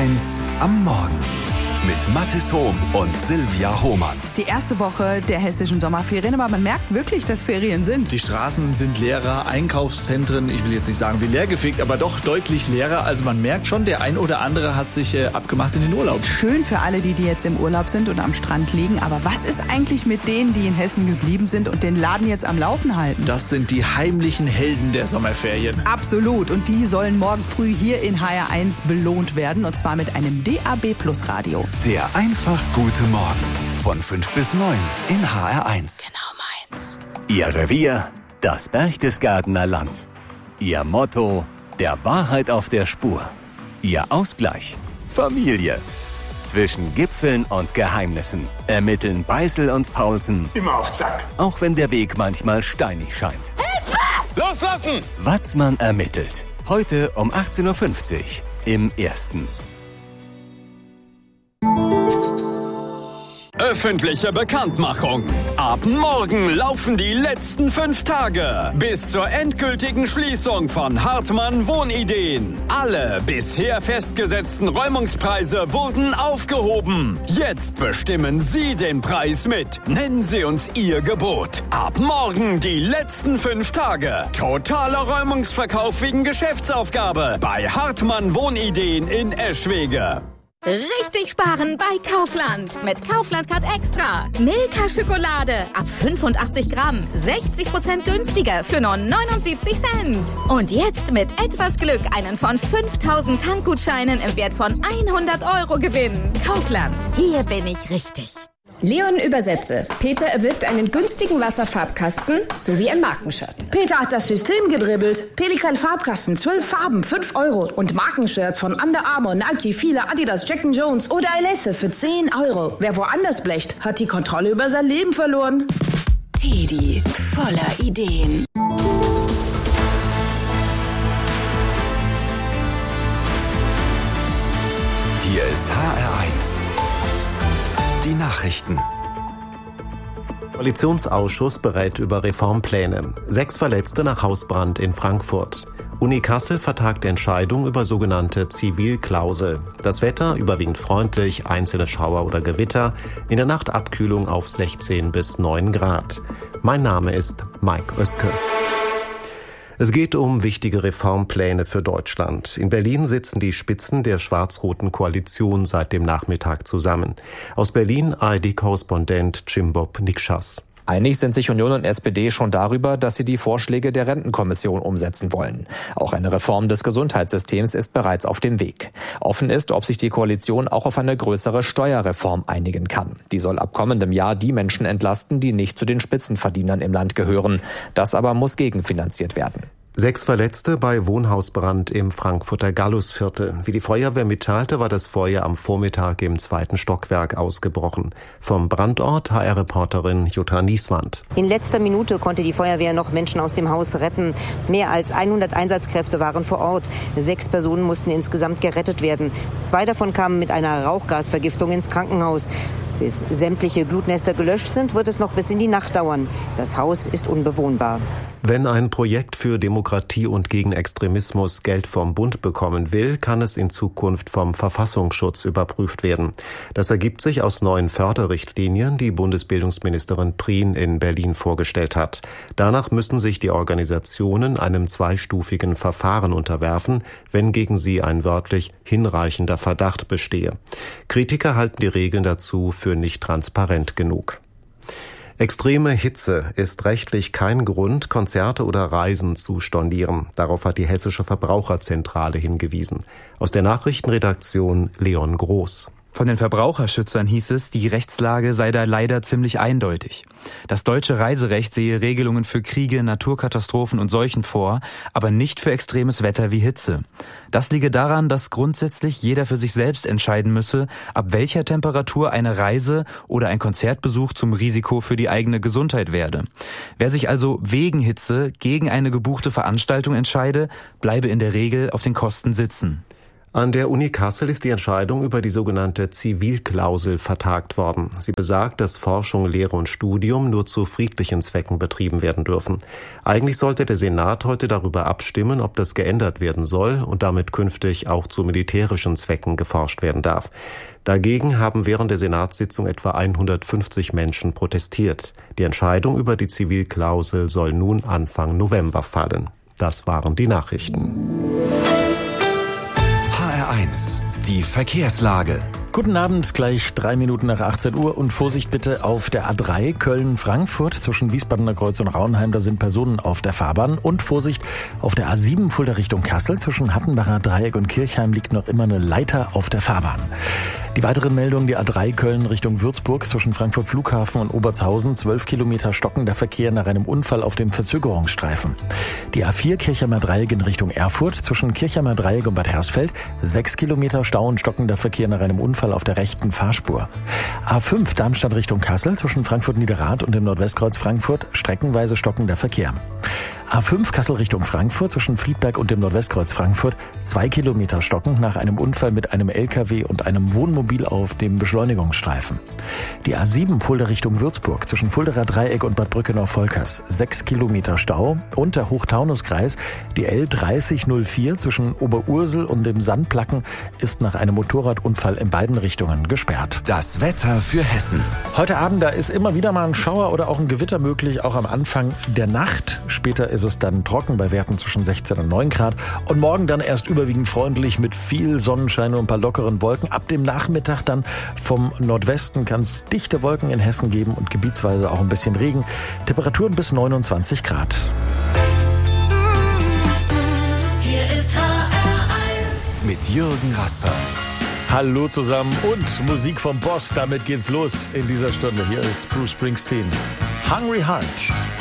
HR1 am Morgen mit Mathis Hohm und Silvia Hohmann. Es ist die erste Woche der hessischen Sommerferien, aber man merkt wirklich, dass Ferien sind. Die Straßen sind leerer, Einkaufszentren, ich will jetzt nicht sagen wie leergefegt, aber doch deutlich leerer. Also man merkt schon, der ein oder andere hat sich abgemacht in den Urlaub. Schön für alle, die jetzt im Urlaub sind und am Strand liegen. Aber was ist eigentlich mit denen, die in Hessen geblieben sind und den Laden jetzt am Laufen halten? Das sind die heimlichen Helden der Sommerferien. Absolut. Und die sollen morgen früh hier in HR1 belohnt werden. Und zwar mit einem DAB+ Radio. Der einfach gute Morgen von 5 bis 9 in HR1. Genau meins. Ihr Revier, das Berchtesgadener Land. Ihr Motto, der Wahrheit auf der Spur. Ihr Ausgleich, Familie. Zwischen Gipfeln und Geheimnissen ermitteln Beißel und Paulsen. Immer auf Zack. Auch wenn der Weg manchmal steinig scheint. Hilfe! Loslassen! Watzmann ermittelt. Heute um 18.50 Uhr im Ersten. Öffentliche Bekanntmachung. Ab morgen laufen die letzten 5 Tage bis zur endgültigen Schließung von Hartmann Wohnideen. Alle bisher festgesetzten Räumungspreise wurden aufgehoben. Jetzt bestimmen Sie den Preis mit. Nennen Sie uns Ihr Gebot. Ab morgen die letzten 5 Tage. Totaler Räumungsverkauf wegen Geschäftsaufgabe bei Hartmann Wohnideen in Eschwege. Richtig sparen bei Kaufland. Mit Kaufland Card Extra. Milka Schokolade ab 85 Gramm. 60% günstiger für nur 79 Cent. Und jetzt mit etwas Glück einen von 5000 Tankgutscheinen im Wert von 100 € gewinnen. Kaufland. Hier bin ich richtig. Leon Übersetze. Peter erwirbt einen günstigen Wasserfarbkasten sowie ein Markenshirt. Peter hat das System gedribbelt. Pelikan Farbkasten, 12 Farben, 5 €. Und Markenshirts von Under Armour, Nike, Fila, Adidas, Jack & Jones oder Alesse für 10 €. Wer woanders blecht, hat die Kontrolle über sein Leben verloren. Teddy, voller Ideen. Hier ist HR1. Die Nachrichten. Koalitionsausschuss berät über Reformpläne. 6 Verletzte nach Hausbrand in Frankfurt. Uni Kassel vertagt Entscheidung über sogenannte Zivilklausel. Das Wetter überwiegend freundlich, einzelne Schauer oder Gewitter. In der Nacht Abkühlung auf 16 bis 9 Grad. Mein Name ist Mike Oeske. Es geht um wichtige Reformpläne für Deutschland. In Berlin sitzen die Spitzen der schwarz-roten Koalition seit dem Nachmittag zusammen. Aus Berlin ARD-Korrespondent Jimbob Nikschas. Einig sind sich Union und SPD schon darüber, dass sie die Vorschläge der Rentenkommission umsetzen wollen. Auch eine Reform des Gesundheitssystems ist bereits auf dem Weg. Offen ist, ob sich die Koalition auch auf eine größere Steuerreform einigen kann. Die soll ab kommendem Jahr die Menschen entlasten, die nicht zu den Spitzenverdienern im Land gehören. Das aber muss gegenfinanziert werden. 6 Verletzte bei Wohnhausbrand im Frankfurter Gallusviertel. Wie die Feuerwehr mitteilte, war das Feuer am Vormittag im 2. Stockwerk ausgebrochen. Vom Brandort HR-Reporterin Jutta Nieswand. In letzter Minute konnte die Feuerwehr noch Menschen aus dem Haus retten. Mehr als 100 Einsatzkräfte waren vor Ort. 6 Personen mussten insgesamt gerettet werden. 2 davon kamen mit einer Rauchgasvergiftung ins Krankenhaus. Bis sämtliche Glutnester gelöscht sind, wird es noch bis in die Nacht dauern. Das Haus ist unbewohnbar. Wenn ein Projekt für Demokratie und gegen Extremismus Geld vom Bund bekommen will, kann es in Zukunft vom Verfassungsschutz überprüft werden. Das ergibt sich aus neuen Förderrichtlinien, die Bundesbildungsministerin Prien in Berlin vorgestellt hat. Danach müssen sich die Organisationen einem 2-stufigen Verfahren unterwerfen, wenn gegen sie ein wörtlich hinreichender Verdacht bestehe. Kritiker halten die Regeln dazu für nicht transparent genug. Extreme Hitze ist rechtlich kein Grund, Konzerte oder Reisen zu stornieren. Darauf hat die Hessische Verbraucherzentrale hingewiesen. Aus der Nachrichtenredaktion Leon Groß. Von den Verbraucherschützern hieß es, die Rechtslage sei da leider ziemlich eindeutig. Das deutsche Reiserecht sehe Regelungen für Kriege, Naturkatastrophen und Seuchen vor, aber nicht für extremes Wetter wie Hitze. Das liege daran, dass grundsätzlich jeder für sich selbst entscheiden müsse, ab welcher Temperatur eine Reise oder ein Konzertbesuch zum Risiko für die eigene Gesundheit werde. Wer sich also wegen Hitze gegen eine gebuchte Veranstaltung entscheide, bleibe in der Regel auf den Kosten sitzen. An der Uni Kassel ist die Entscheidung über die sogenannte Zivilklausel vertagt worden. Sie besagt, dass Forschung, Lehre und Studium nur zu friedlichen Zwecken betrieben werden dürfen. Eigentlich sollte der Senat heute darüber abstimmen, ob das geändert werden soll und damit künftig auch zu militärischen Zwecken geforscht werden darf. Dagegen haben während der Senatssitzung etwa 150 Menschen protestiert. Die Entscheidung über die Zivilklausel soll nun Anfang November fallen. Das waren die Nachrichten. HR1, die Verkehrslage. Guten Abend, gleich 3 Minuten nach 18 Uhr und Vorsicht bitte auf der A3 Köln-Frankfurt zwischen Wiesbadener Kreuz und Raunheim, da sind Personen auf der Fahrbahn und Vorsicht auf der A7 Fulda Richtung Kassel zwischen Hattenbacher Dreieck und Kirchheim liegt noch immer eine Leiter auf der Fahrbahn. Die weiteren Meldungen, die A3 Köln Richtung Würzburg zwischen Frankfurt Flughafen und Obertshausen, 12 Kilometer stockender Verkehr nach einem Unfall auf dem Verzögerungsstreifen. Die A4 Kirchheimer Dreieck in Richtung Erfurt zwischen Kirchheimer Dreieck und Bad Hersfeld, 6 Kilometer Stau und stockender Verkehr nach einem Unfall auf der rechten Fahrspur. A5 Darmstadt Richtung Kassel zwischen Frankfurt Niederrad und dem Nordwestkreuz Frankfurt, streckenweise stockender Verkehr. A5 Kassel Richtung Frankfurt zwischen Friedberg und dem Nordwestkreuz Frankfurt, 2 Kilometer stockend nach einem Unfall mit einem LKW und einem Wohnmobil auf dem Beschleunigungsstreifen. Die A7 Fulda Richtung Würzburg zwischen Fuldaer Dreieck und Bad Brückenau-Volkers, 6 Kilometer Stau und der Hochtaunuskreis. Die L3004 zwischen Oberursel und dem Sandplacken ist nach einem Motorradunfall in beiden Richtungen gesperrt. Das Wetter für Hessen. Heute Abend, da ist immer wieder mal ein Schauer oder auch ein Gewitter möglich, auch am Anfang der Nacht. Später ist es dann trocken bei Werten zwischen 16 und 9 Grad. Und morgen dann erst überwiegend freundlich mit viel Sonnenschein und ein paar lockeren Wolken. Ab dem Nachmittag dann vom Nordwesten kann es dichte Wolken in Hessen geben und gebietsweise auch ein bisschen Regen. Temperaturen bis 29 Grad. Hier ist HR1 mit Jürgen Rasper. Hallo zusammen und Musik vom Boss. Damit geht's los in dieser Stunde. Hier ist Bruce Springsteen. Hungry Heart.